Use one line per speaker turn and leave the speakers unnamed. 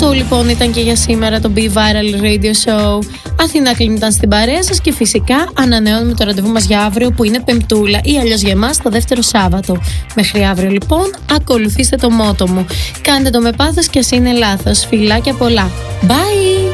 Αυτό λοιπόν ήταν και για σήμερα το Be Viral Radio Show. Αθηνά Κλίν ήταν στην παρέα σας και φυσικά ανανεώνουμε το ραντεβού μας για αύριο που είναι Πεμπτούλα ή αλλιώς για εμάς το δεύτερο Σάββατο. Μέχρι αύριο λοιπόν ακολουθήστε το μότο μου. Κάντε το με πάθος και ας είναι λάθος. Φιλάκια πολλά. Bye!